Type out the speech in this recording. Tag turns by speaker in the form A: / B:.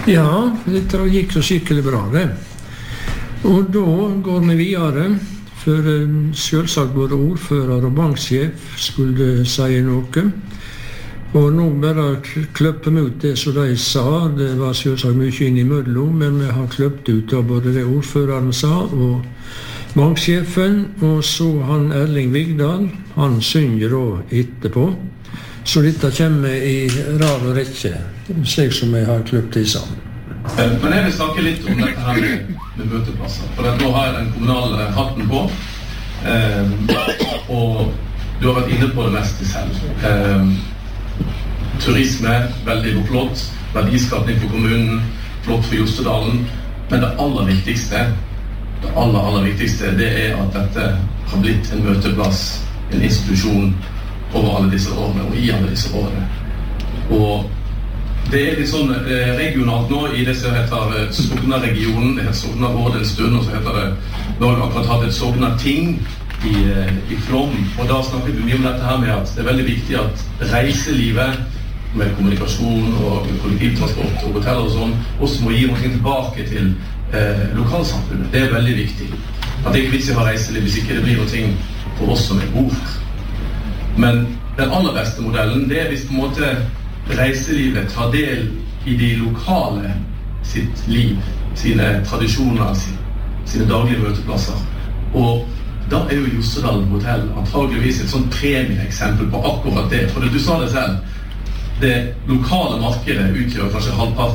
A: Ja, det gikk så skikkelig bra det. Og da går vi videre, for selvsagt både ordfører og banksjef skulle si noe. Og nå bare kløpper vi ut det som de sa. Det var selvsagt mye innimellom, men vi har kløpt ut av både det ordføreren sa og banksjefen, og så han Erling Vigdal, han synger da etterpå. Så dette kommer i rad og rekke, slik som jeg har kløpt det sammen.
B: Men jeg vil snakke litt om dette her med møteplasser, for nå har jeg den kommunale hatten på, og du har vært inne på det meste selv. Turisme, veldig flott, verdiskapning for kommunen, flott for Jostedalen, men det aller viktigste, det er at dette har blitt en møteplass, en institusjon over alle disse årene, og i alle disse årene. Og det er litt sånn regionalt nå i det som heter Sogna-regionen, det heter Sogna-råd en stund, og så heter det, nå har vi akkurat hatt et Sogna-ting i Flåm, og da snakker vi mye om dette her med at det er veldig viktig at reiselivet, med kommunikasjon og kollektivtransport og hoteller og sånn, også må gi noe tilbake til lokalsamfunnet. Det er veldig viktig. At det ikke er vits i å ha reiseliv hvis ikke det blir noe for oss som bor her. Men den aller beste modellen, det er hvis på en måte reiselivet tar del i de lokale sitt liv, sine tradisjoner, sine daglige møteplasser. Og da er jo Jostedalen hotell antageligvis et sånn premieeksempel på akkurat det. For du sa det selv, det lokale markedet utgjør kanskje halvparten